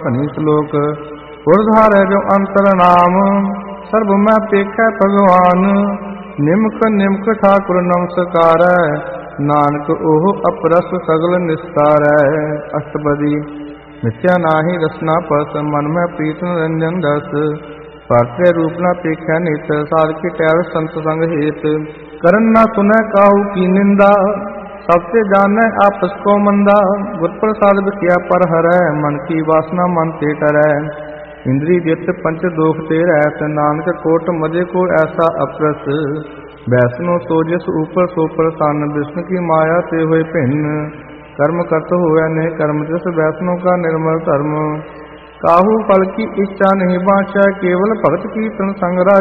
धनी श्लोक उर्धार जो अंतर नाम सर्व मैं पेखै भगवान निमक निमक ठाकुर नमस्कार नानक ओह अपरस सगल निस्तार। अष्टपदी मिथ्या नाही रसना पस मन में प्रीत रंजन रस परते रूप न पेखै नित साधके टैर संत संग हेत करन न सुनै काहू की निंदा सबसे जानै आपस को मंदा गुर प्रसाद किया पर हरै मन की वासना मन ते टरै इंद्री जित पंच दोख ते रहत नानक कोट मजे को ऐसा अप्रस वैष्णो सो जिस ऊपर सो प्रसन्न विष्णु की माया ते हुए भिन्न कर्म करत हुए ने कर्म जिस वैष्णो का निर्मल धर्म काहू फल की इच्छा नहीं बाँचा केवल भगत कीर्तन संग